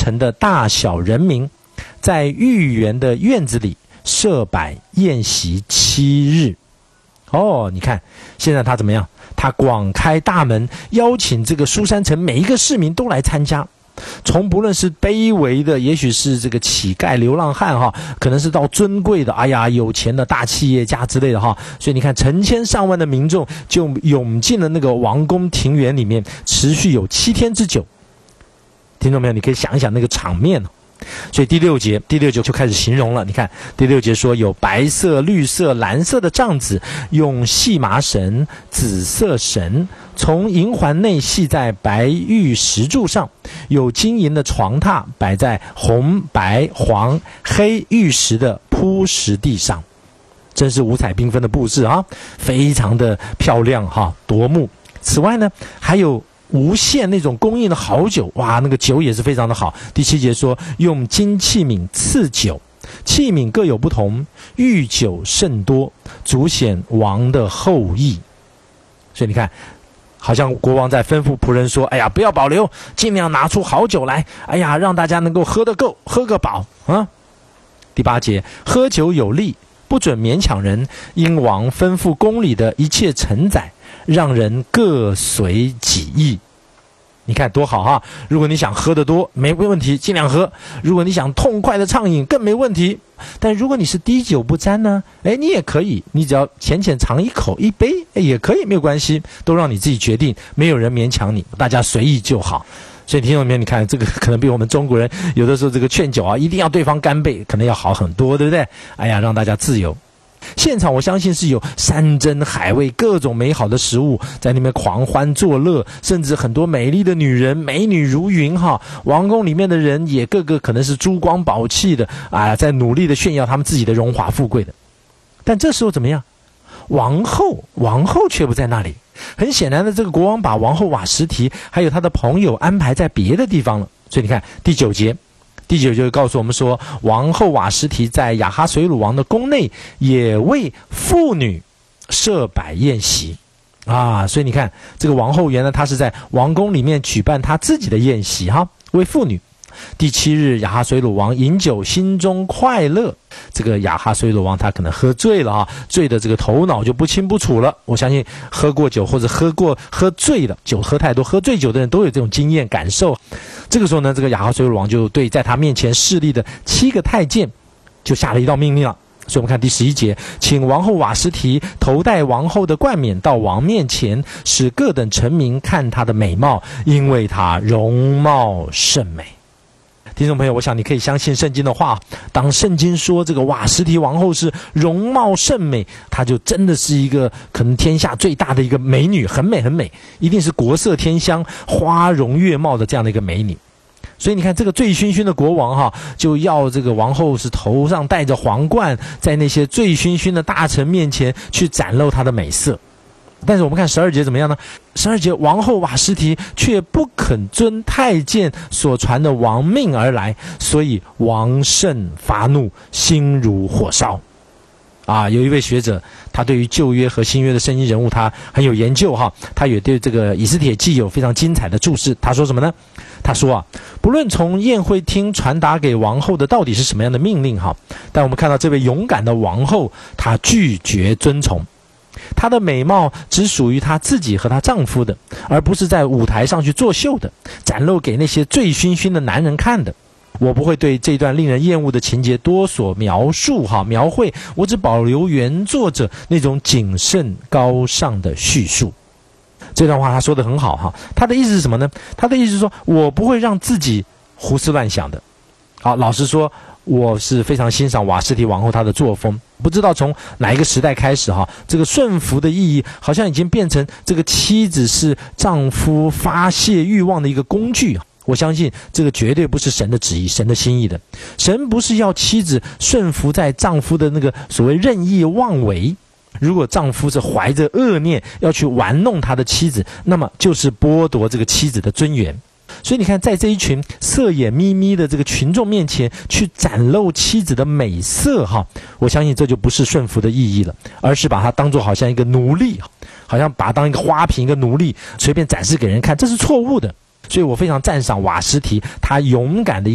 城的大小人民，在御园的院子里设摆宴席7日。你看现在他怎么样？他广开大门，邀请这个书珊城每一个市民都来参加。从不论是卑微的，也许是这个乞丐流浪汉可能是到尊贵的，有钱的大企业家之类的所以你看成千上万的民众就涌进了那个王宫庭园里面，持续有7天之久。听众朋友，你可以想一想那个场面。所以第六节就开始形容了。你看第6节说，有白色、绿色、蓝色的帐子，用细麻绳、紫色绳从银环内系在白玉石柱上，有金银的床榻摆在红、白、黄、黑玉石的铺石地上。真是五彩缤纷的布置非常的漂亮夺目。此外呢，还有无限那种供应的好酒，那个酒也是非常的好。第7节说，用金器皿赐酒，器皿各有不同，御酒甚多，足显王的厚意。所以你看，好像国王在吩咐仆人说，不要保留，尽量拿出好酒来，让大家能够喝得够，喝个饱第8节，喝酒有利，不准勉强人，因王吩咐宫里的一切承载，让人各随己意。你看多好如果你想喝得多没问题，尽量喝；如果你想痛快的畅饮更没问题。但如果你是滴酒不沾呢，你也可以，你只要浅浅尝一口一杯也可以，没有关系，都让你自己决定，没有人勉强你，大家随意就好。所以听众朋友，你看这个可能比我们中国人有的时候这个劝酒一定要对方干杯，可能要好很多，对不对？让大家自由。现场我相信是有山珍海味，各种美好的食物在那边狂欢作乐，甚至很多美丽的女人，美女如云王宫里面的人也个个可能是珠光宝气的在努力的炫耀他们自己的荣华富贵的。但这时候怎么样？王后却不在那里。很显然的，这个国王把王后瓦实提还有他的朋友安排在别的地方了。所以你看第9节就告诉我们说，王后瓦实提在亚哈随鲁王的宫内也为妇女设摆宴席所以你看这个王后原来她是在王宫里面举办她自己的宴席为妇女。第7日，亚哈随鲁王饮酒，心中快乐。这个亚哈随鲁王他可能喝醉了醉的这个头脑就不清不楚了。我相信喝过酒或者喝醉了，酒喝太多喝醉酒的人都有这种经验感受。这个时候呢，这个亚哈随鲁王就对在他面前侍立的7个太监就下了一道命令了。所以我们看第11节，请王后瓦实提头戴王后的冠冕到王面前，使各等臣民看她的美貌，因为她容貌甚美。听众朋友，我想你可以相信圣经的话，当圣经说这个瓦实提王后是容貌甚美，她就真的是一个可能天下最大的一个美女，很美很美，一定是国色天香、花容月貌的这样的一个美女。所以你看这个醉醺醺的国王就要这个王后是头上戴着皇冠，在那些醉醺醺的大臣面前去展露她的美色。但是我们看12节怎么样呢？12节，王后瓦实提却不肯遵太监所传的王命而来，所以王甚发怒，心如火烧。有一位学者，他对于旧约和新约的圣经人物他很有研究他也对这个以斯帖记有非常精彩的注释。他说什么呢？他说不论从宴会厅传达给王后的到底是什么样的命令但我们看到这位勇敢的王后，她拒绝遵从。她的美貌只属于她自己和她丈夫的，而不是在舞台上去作秀的，展露给那些醉醺醺的男人看的。我不会对这段令人厌恶的情节多所描述描绘，我只保留原作者那种谨慎高尚的叙述。这段话他说得很好他的意思是什么呢？他的意思是说，我不会让自己胡思乱想的。老实说，我是非常欣赏瓦实提王后她的作风。不知道从哪一个时代开始这个顺服的意义好像已经变成这个妻子是丈夫发泄欲望的一个工具。我相信这个绝对不是神的旨意，神的心意的。神不是要妻子顺服在丈夫的那个所谓任意妄为。如果丈夫是怀着恶念要去玩弄他的妻子，那么就是剥夺这个妻子的尊严。所以你看，在这一群色眼眯眯的这个群众面前去展露妻子的美色我相信这就不是顺服的意义了，而是把它当作好像一个奴隶，好像把它当一个花瓶、一个奴隶随便展示给人看，这是错误的。所以我非常赞赏瓦实提他勇敢的